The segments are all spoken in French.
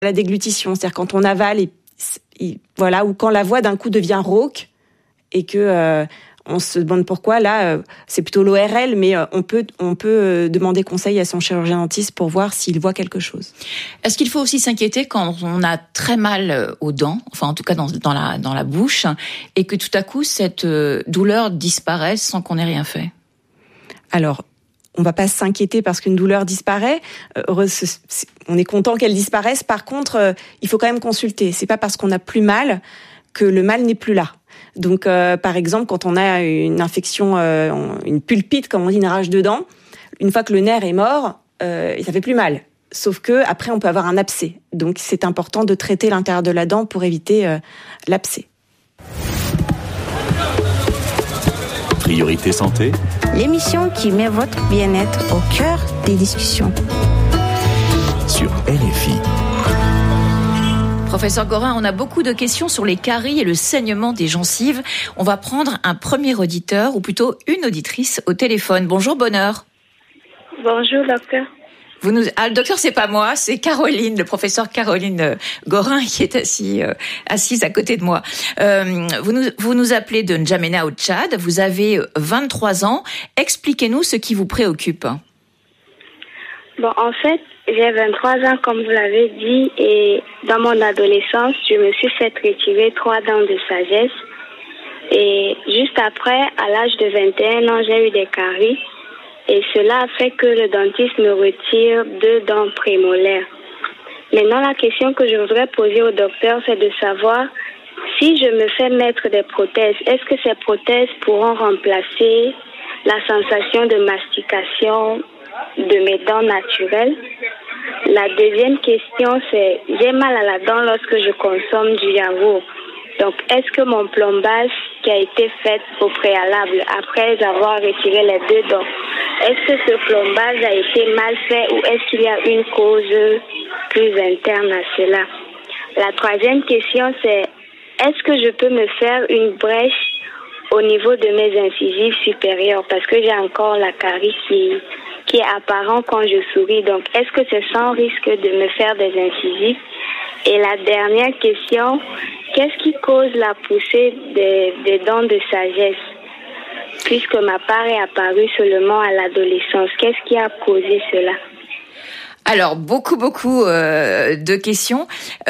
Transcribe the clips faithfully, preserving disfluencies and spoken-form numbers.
la déglutition, c'est-à-dire quand on avale, et, et, voilà, ou quand la voix d'un coup devient rauque et que euh, on se demande pourquoi. Là, euh, c'est plutôt l'O R L, mais euh, on peut on peut euh, demander conseil à son chirurgien dentiste pour voir s'il voit quelque chose. Est-ce qu'il faut aussi s'inquiéter quand on a très mal aux dents, enfin en tout cas dans dans la dans la bouche, et que tout à coup cette euh, douleur disparaisse sans qu'on ait rien fait? Alors, on va pas s'inquiéter parce qu'une douleur disparaît. Euh, on est content qu'elle disparaisse. Par contre, euh, il faut quand même consulter. C'est pas parce qu'on a plus mal que le mal n'est plus là. Donc, euh, par exemple, quand on a une infection, euh, une pulpite, comme on dit, une rage de dents, une fois que le nerf est mort, euh, ça fait plus mal. Sauf que après, on peut avoir un abcès. Donc, c'est important de traiter l'intérieur de la dent pour éviter euh, l'abcès. Priorité santé, l'émission qui met votre bien-être au cœur des discussions. Sur R F I. Professeur Gorin, on a beaucoup de questions sur les caries et le saignement des gencives. On va prendre un premier auditeur, ou plutôt une auditrice, au téléphone. Bonjour, Bonheur. Bonjour, docteur. Vous nous... Ah, le docteur, c'est pas moi, c'est Caroline, le professeur Caroline Gorin, qui est assis, euh, assise à côté de moi. Euh, vous, nous, vous nous appelez de N'Djamena au Tchad, vous avez vingt-trois ans. Expliquez-nous ce qui vous préoccupe. Bon, en fait, j'ai vingt-trois ans, comme vous l'avez dit, et dans mon adolescence, je me suis fait retirer trois dents de sagesse. Et juste après, à l'âge de vingt et un ans, j'ai eu des caries. Et cela a fait que le dentiste me retire deux dents prémolaires. Maintenant, la question que je voudrais poser au docteur, c'est de savoir si je me fais mettre des prothèses, est-ce que ces prothèses pourront remplacer la sensation de mastication de mes dents naturelles? La deuxième question, c'est j'ai mal à la dent lorsque je consomme du yaourt. Donc, est-ce que mon plombage qui a été fait au préalable après avoir retiré les deux dents, est-ce que ce plombage a été mal fait ou est-ce qu'il y a une cause plus interne à cela? La troisième question, c'est est-ce que je peux me faire une brèche au niveau de mes incisives supérieures parce que j'ai encore la carie qui, qui est apparente quand je souris. Donc, est-ce que c'est sans risque de me faire des incisives? Et la dernière question, qu'est-ce qui cause la poussée des, des dents de sagesse? Puisque ma part est apparue seulement à l'adolescence, qu'est-ce qui a causé cela? Alors, beaucoup, beaucoup euh, de questions.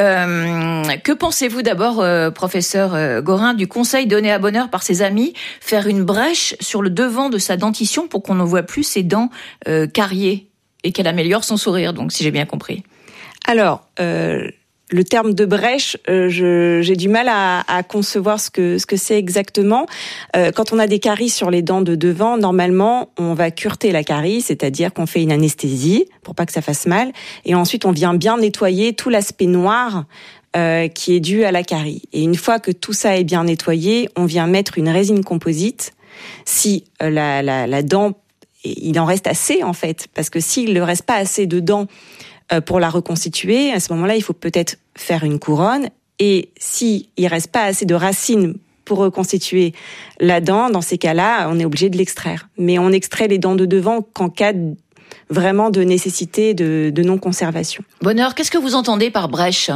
Euh, que pensez-vous d'abord, euh, professeur euh, Gorin, du conseil donné à Bonheur par ses amis, faire une brèche sur le devant de sa dentition pour qu'on ne voit plus ses dents euh, cariées et qu'elle améliore son sourire, donc si j'ai bien compris? Alors, euh, le terme de brèche, euh, je, j'ai du mal à, à concevoir ce que ce que c'est exactement. Euh, quand on a des caries sur les dents de devant, normalement, on va cureter la carie, c'est-à-dire qu'on fait une anesthésie pour pas que ça fasse mal, et ensuite on vient bien nettoyer tout l'aspect noir euh, qui est dû à la carie. Et une fois que tout ça est bien nettoyé, on vient mettre une résine composite. Si euh, la, la, la dent, il en reste assez en fait, parce que s'il ne reste pas assez de dents pour la reconstituer, à ce moment-là, il faut peut-être faire une couronne. Et s'il ne reste pas assez de racines pour reconstituer la dent, dans ces cas-là, on est obligé de l'extraire. Mais on extrait les dents de devant qu'en cas de, vraiment de nécessité de, de non-conservation. Bonheur, qu'est-ce que vous entendez par brèche?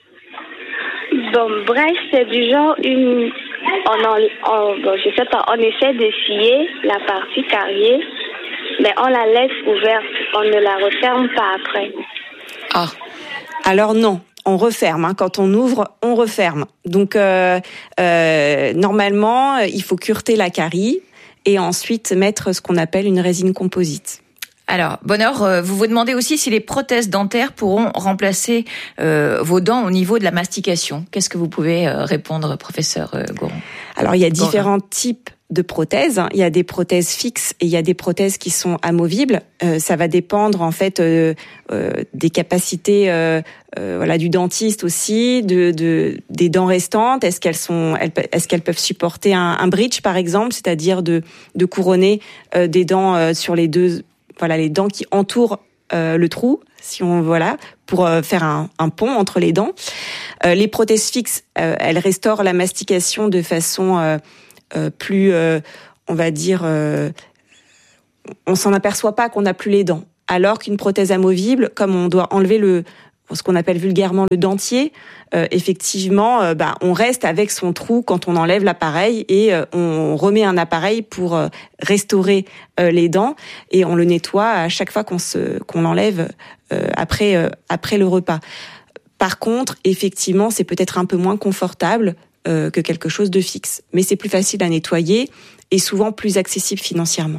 Bon, brèche, c'est du genre une... On, en, on, bon, je sais pas, on essaie de scier la partie carriée, mais on la laisse ouverte, on ne la referme pas après. Ah, alors non, on referme. Hein. Quand on ouvre, on referme. Donc, euh, euh, normalement, il faut cureter la carie et ensuite mettre ce qu'on appelle une résine composite. Alors, Bonheur, vous vous demandez aussi si les prothèses dentaires pourront remplacer euh, vos dents au niveau de la mastication. Qu'est-ce que vous pouvez euh, répondre, professeur euh, Gorin? Alors, il y a différents Gorin. types de prothèses. Il y a des prothèses fixes et il y a des prothèses qui sont amovibles. Euh, ça va dépendre en fait euh, euh, des capacités euh, euh, voilà du dentiste aussi, de, de des dents restantes. Est-ce qu'elles sont, elles, est-ce qu'elles peuvent supporter un, un bridge par exemple, c'est-à-dire de de couronner euh, des dents euh, sur les deux, voilà les dents qui entourent euh, le trou. Si on voilà pour euh, faire un, un pont entre les dents. Euh, les prothèses fixes, euh, elles restaurent la mastication de façon euh, Euh, plus, euh, on va dire, euh, on s'en aperçoit pas qu'on n'a plus les dents. Alors qu'une prothèse amovible, comme on doit enlever le, ce qu'on appelle vulgairement le dentier, euh, effectivement, euh, bah, on reste avec son trou quand on enlève l'appareil et euh, on remet un appareil pour euh, restaurer euh, les dents et on le nettoie à chaque fois qu'on se qu'on l'enlève euh, après euh, après le repas. Par contre, effectivement, c'est peut-être un peu moins confortable euh, que quelque chose de fixe, mais c'est plus facile à nettoyer et souvent plus accessible financièrement.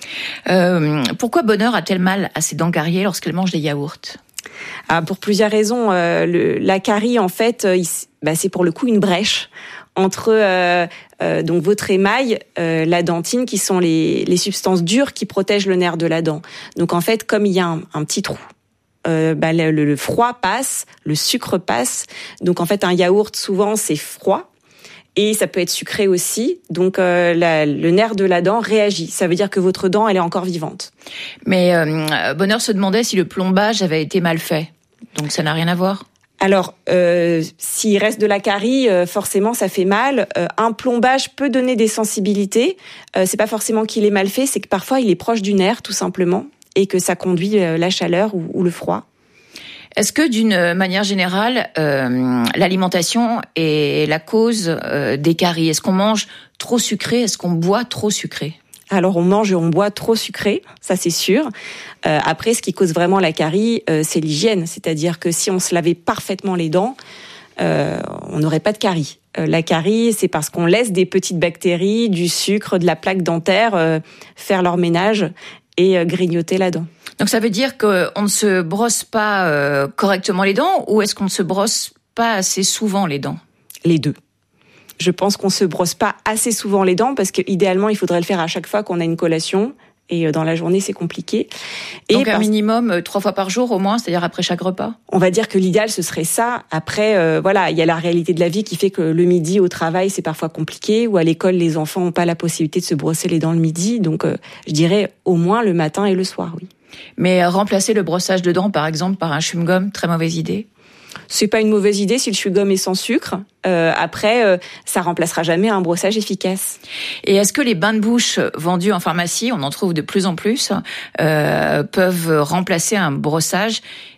Euh, pourquoi Bonheur a-t-elle mal à ses dents cariées lorsqu'elle mange des yaourts ? Ah, pour plusieurs raisons. Euh, le, la carie, en fait, euh, il, bah, c'est pour le coup une brèche entre euh, euh, donc votre émail, euh, la dentine, qui sont les, les substances dures qui protègent le nerf de la dent. Donc en fait, comme il y a un, un petit trou, euh, bah, le, le froid passe, le sucre passe. Donc en fait, un yaourt, souvent, c'est froid. Et ça peut être sucré aussi, donc euh, la, le nerf de la dent réagit. Ça veut dire que votre dent, elle est encore vivante. Mais euh, Bonheur se demandait si le plombage avait été mal fait. Donc ça n'a rien à voir ? Alors, euh, s'il reste de la carie, euh, forcément, ça fait mal. Euh, un plombage peut donner des sensibilités. Euh, c'est pas forcément qu'il est mal fait, c'est que parfois, il est proche du nerf, tout simplement, et que ça conduit euh, la chaleur ou, ou le froid. Est-ce que, d'une manière générale, euh, l'alimentation est la cause euh, des caries ? Est-ce qu'on mange trop sucré ? Est-ce qu'on boit trop sucré ? Alors, on mange et on boit trop sucré, ça c'est sûr. Euh, après, ce qui cause vraiment la carie, euh, c'est l'hygiène. C'est-à-dire que si on se lavait parfaitement les dents, euh, on n'aurait pas de carie. Euh, la carie, c'est parce qu'on laisse des petites bactéries, du sucre, de la plaque dentaire euh, faire leur ménage et euh, grignoter la dent. Donc ça veut dire qu'on ne se brosse pas euh, correctement les dents, ou est-ce qu'on ne se brosse pas assez souvent les dents ? Les deux. Je pense qu'on se brosse pas assez souvent les dents parce que idéalement il faudrait le faire à chaque fois qu'on a une collation et dans la journée c'est compliqué. Et donc un parce... minimum euh, trois fois par jour au moins, c'est-à-dire après chaque repas ? On va dire que l'idéal ce serait ça. Après euh, voilà, il y a la réalité de la vie qui fait que le midi au travail c'est parfois compliqué, ou à l'école les enfants n'ont pas la possibilité de se brosser les dents le midi, donc euh, je dirais au moins le matin et le soir, oui. Mais remplacer le brossage de dents, par exemple, par un chewing-gum, très mauvaise idée. C'est pas une mauvaise idée si le chewing-gum est sans sucre. Euh, après, euh, ça remplacera jamais un brossage efficace. Et est-ce que les bains de bouche vendus en pharmacie, on en trouve de plus en plus, euh, peuvent remplacer un brossage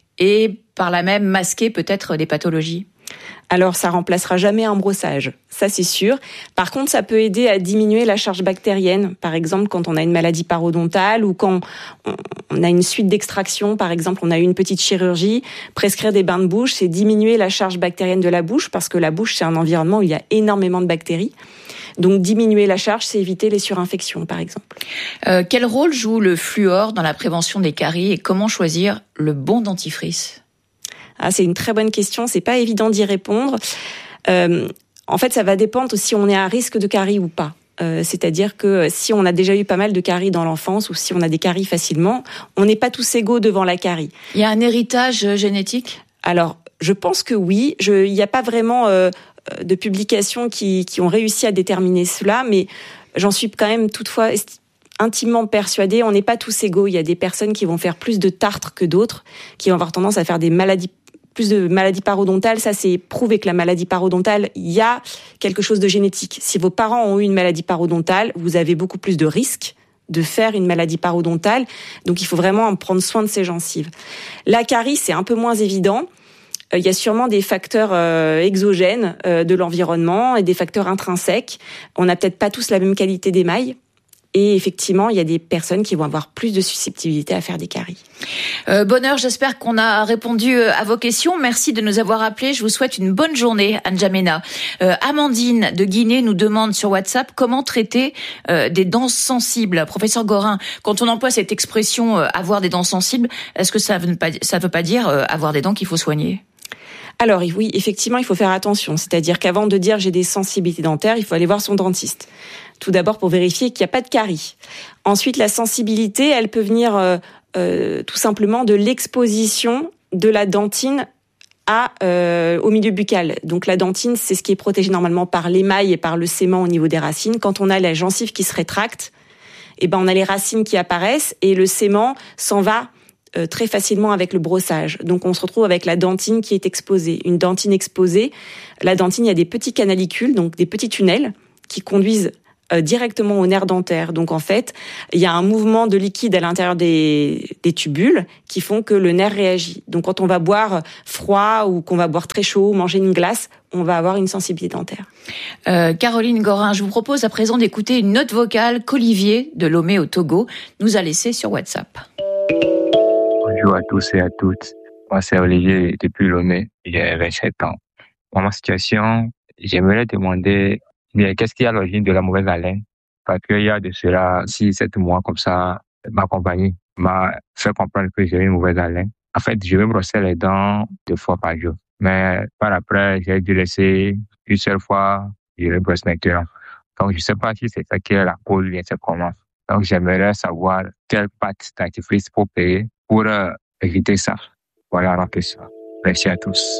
et par là même masquer peut-être des pathologies ? Alors, ça remplacera jamais un brossage, ça c'est sûr. Par contre, ça peut aider à diminuer la charge bactérienne. Par exemple, quand on a une maladie parodontale ou quand on a une suite d'extraction, par exemple, on a eu une petite chirurgie, prescrire des bains de bouche, c'est diminuer la charge bactérienne de la bouche, parce que la bouche, c'est un environnement où il y a énormément de bactéries. Donc, diminuer la charge, c'est éviter les surinfections, par exemple. Euh, quel rôle joue le fluor dans la prévention des caries et comment choisir le bon dentifrice ? Ah, c'est une très bonne question, c'est pas évident d'y répondre. Euh, en fait, ça va dépendre si on est à risque de carie ou pas. Euh, c'est-à-dire que si on a déjà eu pas mal de caries dans l'enfance ou si on a des caries facilement, on n'est pas tous égaux devant la carie. Il y a un héritage génétique ? Alors, je pense que oui. Je, il n'y a pas vraiment euh, de publications qui, qui ont réussi à déterminer cela, mais j'en suis quand même toutefois intimement persuadée. On n'est pas tous égaux. Il y a des personnes qui vont faire plus de tartre que d'autres, qui vont avoir tendance à faire des maladies plus de maladies parodontales, ça c'est prouvé que la maladie parodontale, il y a quelque chose de génétique. Si vos parents ont eu une maladie parodontale, vous avez beaucoup plus de risques de faire une maladie parodontale. Donc il faut vraiment prendre soin de ses gencives. La carie, c'est un peu moins évident. Il y a sûrement des facteurs euh, exogènes euh, de l'environnement et des facteurs intrinsèques. On n'a peut-être pas tous la même qualité d'émail. Et effectivement, il y a des personnes qui vont avoir plus de susceptibilité à faire des caries. Euh, Bonheur, j'espère qu'on a répondu à vos questions. Merci de nous avoir appelés. Je vous souhaite une bonne journée, N'Djamena. Euh, Amandine de Guinée nous demande sur WhatsApp comment traiter euh, des dents sensibles. Professeur Gorin, quand on emploie cette expression euh, avoir des dents sensibles, est-ce que ça veut pas, ça veut pas dire euh, avoir des dents qu'il faut soigner ? Alors oui, effectivement, il faut faire attention. C'est-à-dire qu'avant de dire j'ai des sensibilités dentaires, il faut aller voir son dentiste. Tout d'abord pour vérifier qu'il n'y a pas de carie. Ensuite, la sensibilité, elle peut venir euh, euh, tout simplement de l'exposition de la dentine à, euh, au milieu buccal. Donc la dentine, c'est ce qui est protégé normalement par l'émail et par le sément au niveau des racines. Quand on a la gencive qui se rétracte, eh ben on a les racines qui apparaissent et le sément s'en va euh, très facilement avec le brossage. Donc on se retrouve avec la dentine qui est exposée. Une dentine exposée, la dentine, il y a des petits canalicules, donc des petits tunnels qui conduisent euh, directement au nerf dentaire. Donc en fait, il y a un mouvement de liquide à l'intérieur des, des tubules qui font que le nerf réagit. Donc quand on va boire froid ou qu'on va boire très chaud, manger une glace, on va avoir une sensibilité dentaire. Euh, Caroline Gorin, je vous propose à présent d'écouter une note vocale qu'Olivier de Lomé au Togo nous a laissée sur WhatsApp. Bonjour à tous et à toutes. Moi, c'est Olivier depuis Lomé. J'ai vingt-sept ans. Dans ma situation, j'aimerais demander qu'est-ce qui est à l'origine de la mauvaise haleine? Parce qu'il y a de cela six sept mois comme ça, ma compagnie m'a fait comprendre que j'avais une mauvaise haleine. En fait, je me brossais les dents deux fois par jour. Mais par après, j'ai dû laisser une seule fois, je le brosse maintenant. Donc, je ne sais pas si c'est ça qui est la cause ou bien c'est comment. Donc, j'aimerais savoir quelle pâte dentifrice pour payer pour euh, éviter ça. Voilà, un peu ça. Merci à tous.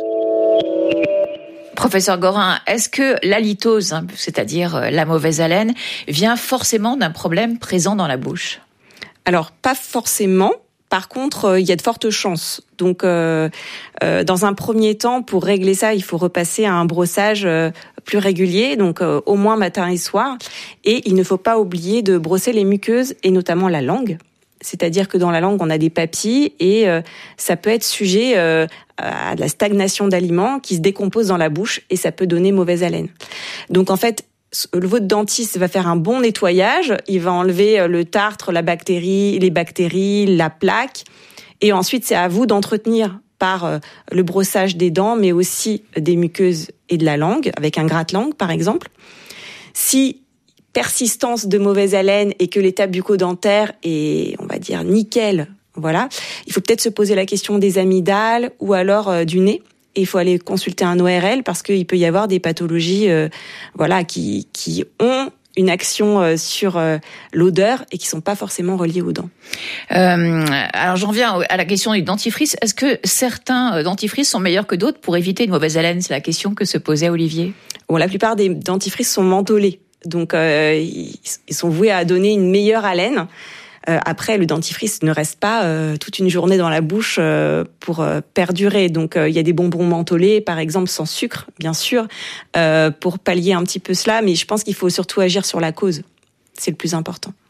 Professeur Gorin, est-ce que l'halitose, hein, c'est-à-dire la mauvaise haleine, vient forcément d'un problème présent dans la bouche? Alors, pas forcément. Par contre, euh, il y a de fortes chances. Donc, euh, euh, dans un premier temps, pour régler ça, il faut repasser à un brossage euh, plus régulier, donc euh, au moins matin et soir. Et il ne faut pas oublier de brosser les muqueuses et notamment la langue. C'est-à-dire que dans la langue, on a des papilles et euh, ça peut être sujet euh, à de la stagnation d'aliments qui se décomposent dans la bouche et ça peut donner mauvaise haleine. Donc en fait, votre dentiste va faire un bon nettoyage, il va enlever le tartre, la bactérie, les bactéries, la plaque, et ensuite c'est à vous d'entretenir par le brossage des dents, mais aussi des muqueuses et de la langue, avec un gratte-langue par exemple. Si persistance de mauvaise haleine et que l'état bucco-dentaire est, on va dire, nickel, voilà, il faut peut-être se poser la question des amygdales ou alors euh, du nez. Et il faut aller consulter un O R L parce qu'il peut y avoir des pathologies, euh, voilà, qui qui ont une action euh, sur euh, l'odeur et qui sont pas forcément reliées aux dents. Euh, alors j'en viens à la question du dentifrice. Est-ce que certains dentifrices sont meilleurs que d'autres pour éviter une mauvaise haleine? C'est la question que se posait Olivier. Bon, la plupart des dentifrices sont mentholés, donc euh, ils sont voués à donner une meilleure haleine. Euh, après, le dentifrice ne reste pas euh, toute une journée dans la bouche euh, pour euh, perdurer. Donc, euh, il y a des bonbons mentholés, par exemple, sans sucre, bien sûr, euh, pour pallier un petit peu cela. Mais je pense qu'il faut surtout agir sur la cause. C'est le plus important.